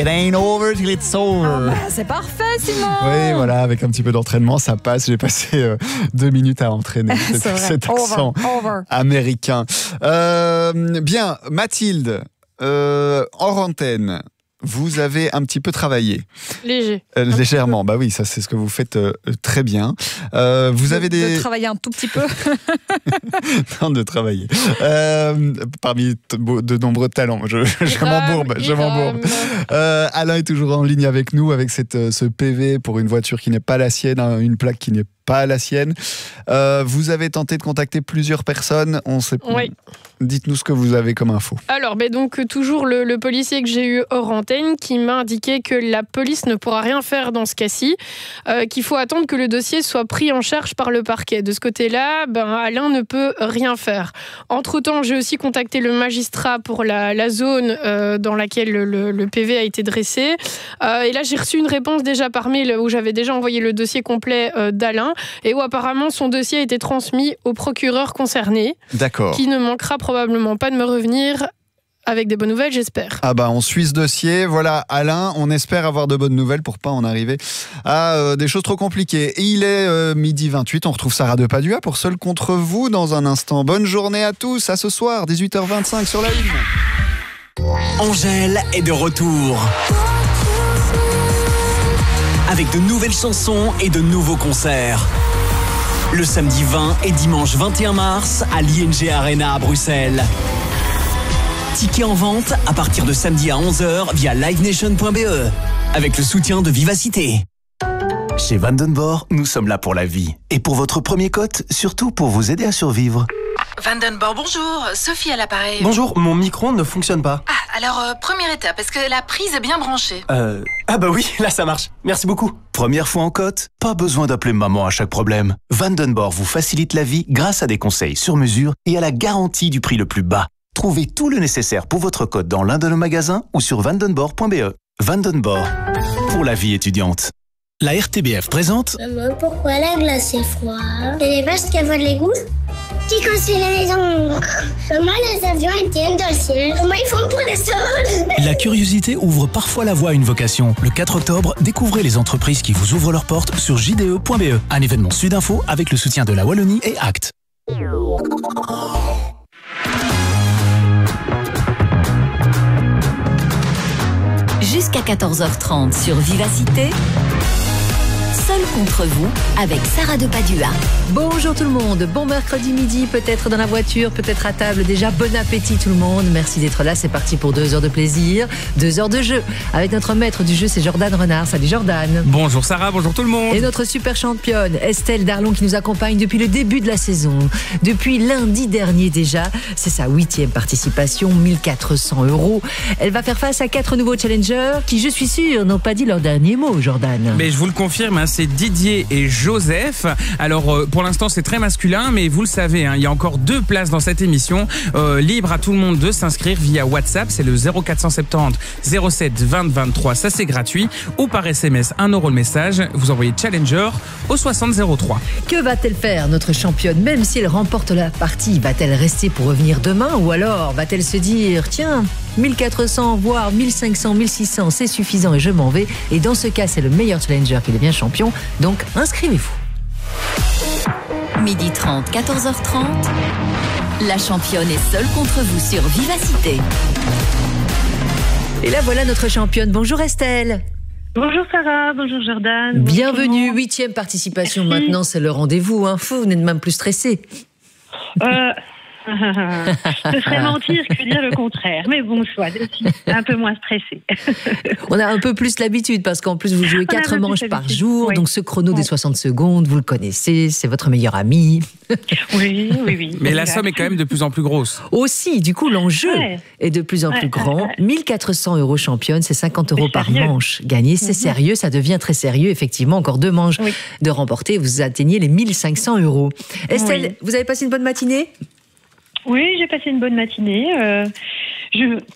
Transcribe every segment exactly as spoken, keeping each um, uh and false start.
It ain't over till it's over. Oh bah, c'est parfait, Simon. Oui, voilà, avec un petit peu d'entraînement, ça passe. J'ai passé euh, deux minutes à entraîner cet, cet accent over, over. américain. Euh, bien, Mathilde, euh, hors antenne, vous avez un petit peu travaillé. Léger. Euh, légèrement, bah oui, ça c'est ce que vous faites euh, très bien. Euh, vous de, avez des... De travailler un tout petit peu. non, de travailler. Euh, parmi t- de nombreux talents, je, je m'embourbe, je m'embourbe. Euh, Alain est toujours en ligne avec nous, avec cette, ce P V pour une voiture qui n'est pas la sienne, hein, une plaque qui n'est pas la sienne. Euh, vous avez tenté de contacter plusieurs personnes. On sait pas. Oui. Dites-nous ce que vous avez comme info. Alors, ben donc toujours le, le policier que j'ai eu hors antenne qui m'a indiqué que la police ne pourra rien faire dans ce cas-ci, euh, qu'il faut attendre que le dossier soit pris en charge par le parquet. De ce côté-là, ben, Alain ne peut rien faire. Entre-temps, j'ai aussi contacté le magistrat pour la, la zone euh, dans laquelle le, le, le P V a été dressé. Euh, et là, j'ai reçu une réponse déjà par mail où j'avais déjà envoyé le dossier complet euh, d'Alain et où apparemment son dossier a été transmis au procureur concerné. D'accord. Qui ne manquera probablement pas de me revenir avec des bonnes nouvelles, j'espère. Ah bah on suit ce dossier. Voilà, Alain, on espère avoir de bonnes nouvelles pour pas en arriver à euh, des choses trop compliquées. Il est euh, midi vingt-huit, on retrouve Sarah de Padua pour Seul contre vous dans un instant. Bonne journée à tous, à ce soir, dix-huit heures vingt-cinq sur la ligne. Angèle est de retour. Avec de nouvelles chansons et de nouveaux concerts. Le samedi vingt et dimanche vingt et un mars à l'I N G Arena à Bruxelles. Tickets en vente à partir de samedi à onze heures via live nation point b e avec le soutien de Vivacité. Chez Vandenborg, nous sommes là pour la vie. Et pour votre premier cote, surtout pour vous aider à survivre. Vandenborg, bonjour. Sophie à l'appareil. Bonjour, mon micro ne fonctionne pas. Ah, alors, euh, première étape, est-ce que la prise est bien branchée? Euh... Ah bah oui, là ça marche. Merci beaucoup. Première fois en cote? Pas besoin d'appeler maman à chaque problème. Vandenborg vous facilite la vie grâce à des conseils sur mesure et à la garantie du prix le plus bas. Trouvez tout le nécessaire pour votre cote dans l'un de nos magasins ou sur vandenborg point b e. Vandenborg, pour la vie étudiante. La R T B F présente... Maman, pourquoi la glace est froide? C'est les vaches qui avalent les goûts? Qui construit les maisons? Comment les avions ils tiennent dans le ciel? Comment ils font pour les sols? La curiosité ouvre parfois la voie à une vocation. Le quatre octobre, découvrez les entreprises qui vous ouvrent leurs portes sur j d e point b e. Un événement Sudinfo avec le soutien de la Wallonie et Act. Jusqu'à quatorze heures trente sur Vivacité, Seul contre vous avec Sarah de Padua. Bonjour tout le monde, bon mercredi midi, peut-être dans la voiture, peut-être à table déjà, bon appétit tout le monde. Merci d'être là, c'est parti pour deux heures de plaisir, deux heures de jeu. Avec notre maître du jeu, c'est Jordan Renard. Salut Jordan. Bonjour Sarah, bonjour tout le monde. Et notre super championne, Estelle Darlon, qui nous accompagne depuis le début de la saison. Depuis lundi dernier déjà, c'est sa huitième participation, mille quatre cents euros. Elle va faire face à quatre nouveaux challengers qui, je suis sûre, n'ont pas dit leur dernier mot, Jordan. Mais je vous le confirme, hein, c'est Didier et Joseph. Alors euh, pour l'instant c'est très masculin, mais vous le savez, hein, il y a encore deux places dans cette émission. Euh, libre à tout le monde de s'inscrire via WhatsApp, c'est le zéro quatre cent soixante-dix zéro sept vingt vingt-trois, ça c'est gratuit. Ou par S M S, un euro le message, vous envoyez Challenger au soixante zéro trois. Que va-t-elle faire, notre championne? Même si elle remporte la partie, va-t-elle rester pour revenir demain? Ou alors va-t-elle se dire, tiens, mille quatre cents, voire mille cinq cents, mille six cents, c'est suffisant et je m'en vais. Et dans ce cas, c'est le meilleur challenger qui devient champion. Donc, inscrivez-vous. midi trente, quatorze heures trente. La championne est seule contre vous sur Vivacité. Et là, voilà notre championne. Bonjour Estelle. Bonjour Sarah, bonjour Jordan. Bienvenue, huitième participation. Merci. Maintenant, c'est le rendez-vous. Hein. Fou, vous n'êtes même plus stressé. Euh... Ce serait mentir que dire le contraire. Mais bon, soit, je suis un peu moins stressée. On a un peu plus l'habitude parce qu'en plus, vous jouez quatre manches par jour. Oui. Donc, ce chrono des soixante secondes, vous le connaissez, c'est votre meilleur ami. Oui, oui, oui. Mais la somme est quand même de plus en plus grosse. Aussi, du coup, l'enjeu ouais. est de plus en ouais, plus grand. Ouais. mille quatre cents euros championne, c'est cinquante euros par manche gagnée. C'est mm-hmm. sérieux, ça devient très sérieux. Effectivement, encore deux manches oui. de remporter, vous atteignez les mille cinq cents euros. Estelle, oui. vous avez passé une bonne matinée ? Oui, j'ai passé une bonne matinée. Euh, je,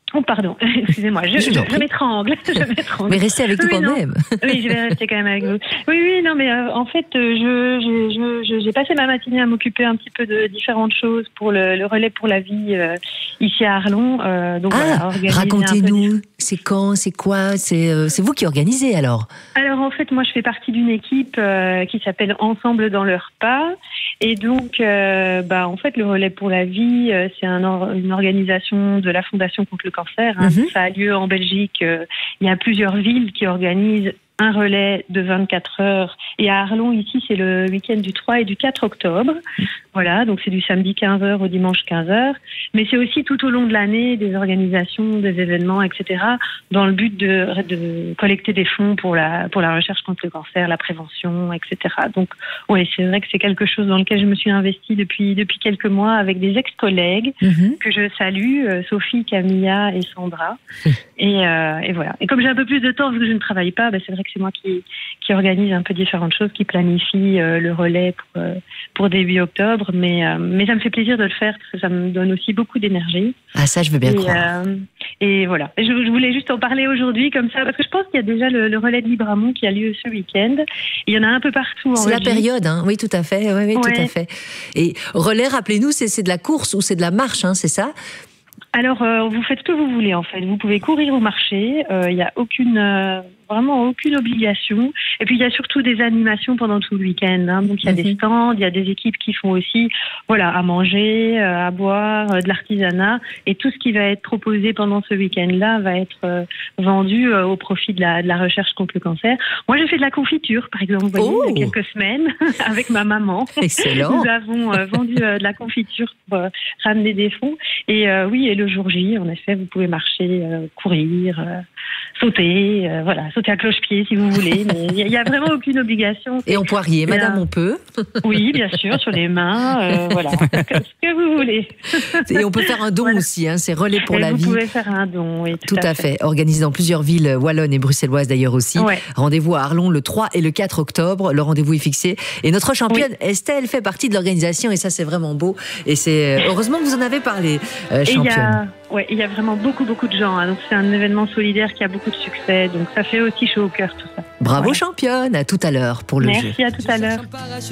Oh, pardon, excusez-moi, je, je, je m'étrangle. Je m'étrangle. Mais restez avec nous oui, quand non. même. Oui, je vais rester quand même avec vous. Oui, oui, non, mais euh, en fait, euh, je, je, je, j'ai passé ma matinée à m'occuper un petit peu de différentes choses pour le, le relais pour la vie euh, ici à Arlon. Euh, donc, ah, voilà, racontez-nous, c'est quand, c'est quoi, c'est, euh, c'est vous qui organisez alors? Alors, en fait, moi, je fais partie d'une équipe euh, qui s'appelle Ensemble dans le repas. Et donc, euh, bah, en fait, le relais pour la vie, euh, c'est un or- une organisation de la Fondation contre le cancer. Hein. Mm-hmm. Ça a lieu en Belgique. Euh, il y a plusieurs villes qui organisent un relais de vingt-quatre heures. Et à Arlon, ici, c'est le week-end du trois et du quatre octobre. Voilà, donc c'est du samedi quinze heures au dimanche quinze heures. Mais c'est aussi tout au long de l'année des organisations, des événements, et cetera, dans le but de, de collecter des fonds pour la, pour la recherche contre le cancer, la prévention, et cetera. Donc, oui, c'est vrai que c'est quelque chose dans lequel je me suis investie depuis, depuis quelques mois avec des ex-collègues mm-hmm. que je salue, euh, Sophie, Camilla et Sandra. et, euh, et voilà. Et comme j'ai un peu plus de temps, vu que je ne travaille pas, bah, c'est vrai que c'est moi qui, qui organise un peu différentes choses, qui planifie euh, le relais pour, euh, pour début octobre. Mais, euh, mais ça me fait plaisir de le faire parce que ça me donne aussi beaucoup d'énergie. Ah, ça, je veux bien et, croire. Euh, et voilà. Je, je voulais juste en parler aujourd'hui comme ça parce que je pense qu'il y a déjà le, le relais de Libramont qui a lieu ce week-end. Il y en a un peu partout en C'est Belgique. la période, hein. Oui, tout à fait. Oui, oui, ouais. tout à fait. Et relais, rappelez-nous, c'est, c'est de la course ou c'est de la marche, hein, c'est ça? Alors, euh, vous faites ce que vous voulez, en fait. Vous pouvez courir au marché. Il euh, n'y a aucune, euh, vraiment aucune obligation. Et puis, il y a surtout des animations pendant tout le week-end. Hein. Donc, il y a mm-hmm. des stands, il y a des équipes qui font aussi, voilà, à manger, euh, à boire, euh, de l'artisanat. Et tout ce qui va être proposé pendant ce week-end-là va être euh, vendu euh, au profit de la, de la recherche contre le cancer. Moi, j'ai fait de la confiture, par exemple, vous voyez, oh. il y a quelques semaines, avec ma maman. Excellent. Nous avons euh, vendu euh, de la confiture pour euh, ramener des fonds. Et euh, oui, et le jour J, en effet, vous pouvez marcher, euh, courir, euh, sauter, euh, voilà, sauter à cloche-pied si vous voulez, mais il n'y a, a vraiment aucune obligation. Et en poirier, madame, on peut? Oui, bien sûr, sur les mains, euh, voilà, ce que vous voulez. Et on peut faire un don voilà. aussi, hein, c'est relais pour et la vous vie. Vous pouvez faire un don, oui. Tout, tout à, à fait. fait. Organisé dans plusieurs villes wallonnes et bruxelloises d'ailleurs aussi. Ouais. Rendez-vous à Arlon le trois et le quatre octobre, le rendez-vous est fixé. Et notre championne, oui. Estelle, fait partie de l'organisation et ça, c'est vraiment beau. Et c'est heureusement que vous en avez parlé, euh, championne. Oui, il y a vraiment beaucoup, beaucoup de gens. Hein. Donc, c'est un événement solidaire qui a beaucoup de succès. Donc, ça fait aussi chaud au cœur, tout ça. Bravo, voilà. Championne. À tout à l'heure pour le Merci, jeu. Merci, à tout à l'heure.